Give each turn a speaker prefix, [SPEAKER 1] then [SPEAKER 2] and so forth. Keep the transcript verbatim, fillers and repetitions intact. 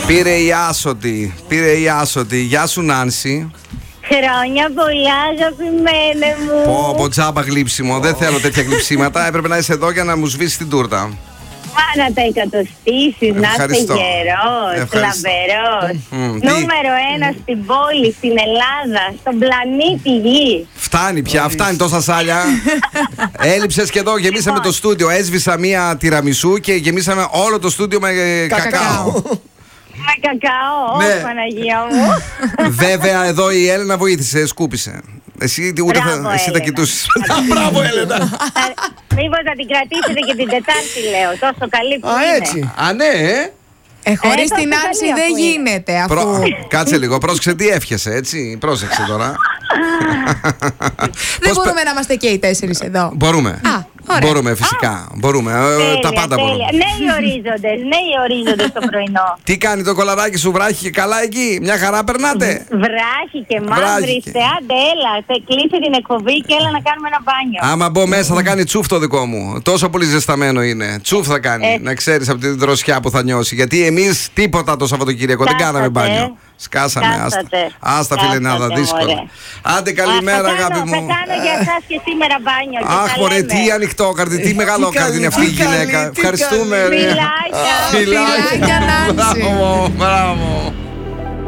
[SPEAKER 1] Πήρε η Άσοτη. Πήρε η Άσοτη. Γεια σου, Νάνση.
[SPEAKER 2] Χρόνια πολλά, αγαπημένε μου.
[SPEAKER 1] Πω, πω, τζάμπα γλύψιμο. Δεν θέλω τέτοια γλυψίματα. Έπρεπε να είσαι εδώ για να μου σβήσει την τούρτα.
[SPEAKER 2] Μα να τα εκατοστήσεις, να είσαι γερός, λαμπερός.
[SPEAKER 1] Mm,
[SPEAKER 2] Νούμερο ένα στην πόλη, στην Ελλάδα, στον πλανήτη Γη.
[SPEAKER 1] Φτάνει πια, φτάνει τόσα σάλια. Έλειψες και εδώ, γεμίσαμε το στούντιο. Έσβησα μία τυραμισού και γεμίσαμε όλο το στούντιο με κακάο.
[SPEAKER 2] Με κακάο,
[SPEAKER 1] ναι.
[SPEAKER 2] όχι Παναγία μου.
[SPEAKER 1] Βέβαια εδώ η Έλενα βοήθησε, σκούπισε. Εσύ, ούτε θα, εσύ τα κοιτούσες. Μπράβο, Έλενα.
[SPEAKER 2] Μήπως θα την κρατήσετε και την Τετάρτη, λέω. Τόσο καλή που
[SPEAKER 3] Α,
[SPEAKER 2] είναι.
[SPEAKER 3] έτσι.
[SPEAKER 1] Α, ναι, ε.
[SPEAKER 4] Ε, χωρίς
[SPEAKER 2] Ε,
[SPEAKER 4] την
[SPEAKER 2] τόσο
[SPEAKER 4] Άνση
[SPEAKER 2] καλή
[SPEAKER 4] δεν
[SPEAKER 2] αφού είναι.
[SPEAKER 4] γίνεται αφού...
[SPEAKER 1] Προ... Κάτσε λίγο, πρόσεξε τι εύχεσαι, έτσι. Πρόσεξε τώρα.
[SPEAKER 4] Δεν
[SPEAKER 1] Πώς
[SPEAKER 4] μπορούμε
[SPEAKER 1] πε-
[SPEAKER 4] να είμαστε και οι τέσσερις εδώ.
[SPEAKER 1] Μπορούμε.
[SPEAKER 4] Α, ωραία.
[SPEAKER 1] Μπορούμε, φυσικά. Μπορούμε. Ε,
[SPEAKER 2] Τέλεια,
[SPEAKER 1] τα πάντα
[SPEAKER 2] τέλεια.
[SPEAKER 1] μπορούμε.
[SPEAKER 2] Νέοι ορίζοντες, νέοι ορίζοντες το πρωινό.
[SPEAKER 1] Τι κάνει το κολαράκι σου, βράχει και καλά εκεί. Μια χαρά περνάτε.
[SPEAKER 2] Βράχει και
[SPEAKER 1] Βράχει
[SPEAKER 2] μαύριστε.
[SPEAKER 1] και-
[SPEAKER 2] Άντε, έλα. θε- Κλείσε την εκπομπή και έλα να κάνουμε ένα μπάνιο.
[SPEAKER 1] Άμα μπω μέσα θα κάνει τσούφ το δικό μου. Τόσο πολύ ζεσταμένο είναι. Τσούφ θα κάνει.
[SPEAKER 2] Ε.
[SPEAKER 1] Να ξέρεις από την δροσιά που θα νιώσει. Γιατί εμείς τίποτα το Σαββατοκύριακο δεν
[SPEAKER 2] Σκάσατε.
[SPEAKER 1] κάναμε μπάνιο. Σκάσαμε. Άστα,
[SPEAKER 2] Σκάσατε.
[SPEAKER 1] άστα φίλε Νάδα,
[SPEAKER 2] Σκάσατε,
[SPEAKER 1] δύσκολα.
[SPEAKER 2] μωρέ.
[SPEAKER 1] Άντε
[SPEAKER 2] Α,
[SPEAKER 1] καλημέρα
[SPEAKER 2] θα
[SPEAKER 1] αγάπη
[SPEAKER 2] κάνω-
[SPEAKER 1] μου.
[SPEAKER 2] Θα κάνω για εσάς και σήμερα μπάνιο. και
[SPEAKER 1] Αχ,
[SPEAKER 2] τα
[SPEAKER 1] μωρέ,
[SPEAKER 2] λέμε.
[SPEAKER 1] τι ανοιχτό καρδί, τι μεγάλο
[SPEAKER 3] τι
[SPEAKER 1] καρδί είναι αυτή η
[SPEAKER 3] καλή, τι
[SPEAKER 1] γυναίκα.
[SPEAKER 3] καλή, τι
[SPEAKER 1] Ευχαριστούμε.
[SPEAKER 3] καλή.
[SPEAKER 1] ρε.
[SPEAKER 2] Φιλάκια.
[SPEAKER 4] Φιλάκια, Νάνση.
[SPEAKER 1] Μπράβο, μπράβο.